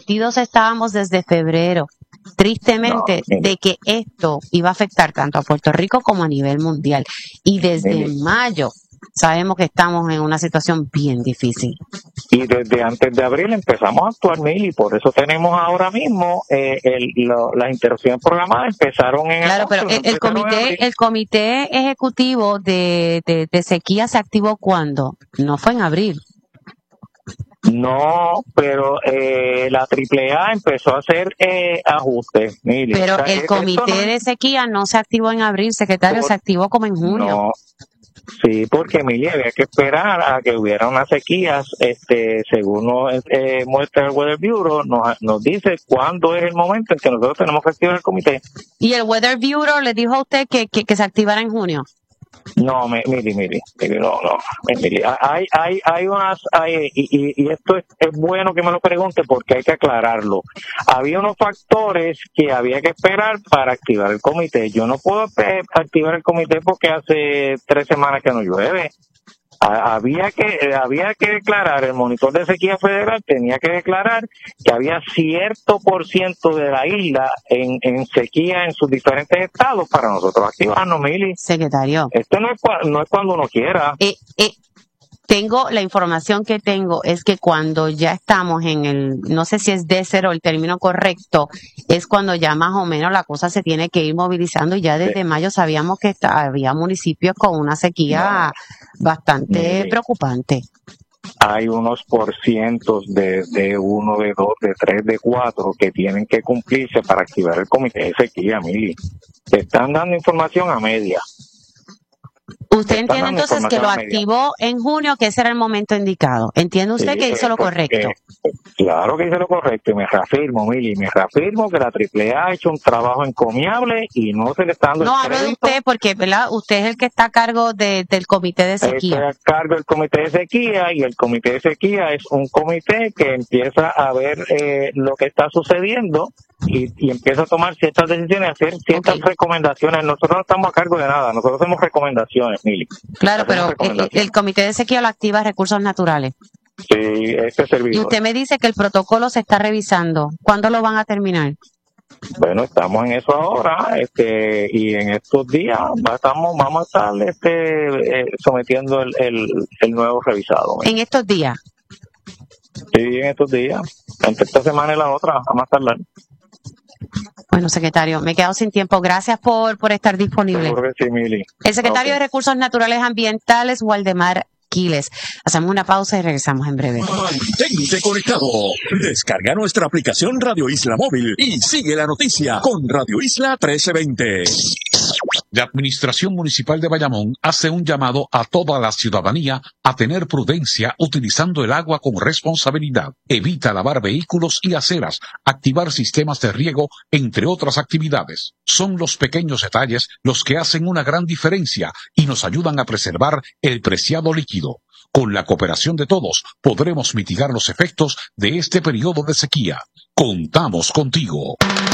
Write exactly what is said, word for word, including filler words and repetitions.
advertidos estábamos desde febrero, tristemente, no, de que esto iba a afectar tanto a Puerto Rico como a nivel mundial. Y desde mire. mayo sabemos que estamos en una situación bien difícil. Y desde antes de abril empezamos a actuar, Mili, y por eso tenemos ahora mismo eh, el, lo, las interrupciones programadas empezaron en claro, agosto, pero el, el comité el comité ejecutivo de, de, de sequía se activó ¿cuándo? No fue en abril. No, pero eh, la triple A empezó a hacer eh, ajustes, Mili. Pero o sea, el comité no, de sequía no se activó en abril, secretario, por, se activó como en junio. No. Sí, porque Emilia había que esperar a que hubiera unas sequías, este, según nos eh, muestra el Weather Bureau, nos, nos dice cuándo es el momento en que nosotros tenemos que activar el comité. ¿Y el Weather Bureau le dijo a usted que, que, que se activara en junio? No, mire, mire, mire, no, no, mire, hay, hay, hay unas, hay, y, y esto es, es bueno que me lo pregunte porque hay que aclararlo. Había unos factores que había que esperar para activar el comité. Yo no puedo activar el comité porque hace tres semanas que no llueve. Había que había que declarar, el monitor de sequía federal tenía que declarar que había cierto por ciento de la isla en, en sequía en sus diferentes estados para nosotros activarnos, Mili. Secretario. Esto no es, no es cuando uno quiera. Eh, eh, tengo, la información que tengo es que cuando ya estamos en el, no sé si es D cero el término correcto, es cuando ya más o menos la cosa se tiene que ir movilizando y ya desde sí. mayo sabíamos que está, había municipios con una sequía no. bastante Mire, preocupante. Hay unos por cientos de, de uno, de dos, de tres, de cuatro que tienen que cumplirse para activar el comité de sequía, Mili. Te están dando información a media. ¿Usted entiende entonces que lo activó en junio, que ese era el momento indicado? ¿Entiende usted sí, que hizo lo correcto? Eh, claro que hizo lo correcto, y me reafirmo, Mili, me reafirmo que la triple A ha hecho un trabajo encomiable y no se le está dando No, el hablo de usted porque, ¿verdad? Usted es el que está a cargo de, del comité de sequía. Estoy a cargo del comité de sequía y el comité de sequía es un comité que empieza a ver eh, lo que está sucediendo y, y empieza a tomar ciertas decisiones, a hacer ciertas okay. recomendaciones. Nosotros no estamos a cargo de nada, nosotros hacemos recomendaciones, Mili. Claro, pero el, el comité de sequía lo activa Recursos Naturales. Sí, este servidor. Y usted me dice que el protocolo se está revisando. ¿Cuándo lo van a terminar? Bueno, estamos en eso ahora, este, y en estos días estamos, vamos a estar este, eh, sometiendo el, el, el nuevo revisado. ¿En estos días? Sí, en estos días. Entre esta semana y la otra, a más tardar. Bueno, secretario, me he quedado sin tiempo. Gracias por, por estar disponible. Seguro que sí, Mili. El secretario okay. de Recursos Naturales Ambientales, Waldemar Quiles. Hacemos una pausa y regresamos en breve. Mantente conectado. Descarga nuestra aplicación Radio Isla Móvil y sigue la noticia con Radio Isla trece veinte. La Administración Municipal de Bayamón hace un llamado a toda la ciudadanía a tener prudencia utilizando el agua con responsabilidad. Evita lavar vehículos y aceras, activar sistemas de riego, entre otras actividades. Son los pequeños detalles los que hacen una gran diferencia y nos ayudan a preservar el preciado líquido. Con la cooperación de todos, podremos mitigar los efectos de este periodo de sequía. Contamos contigo.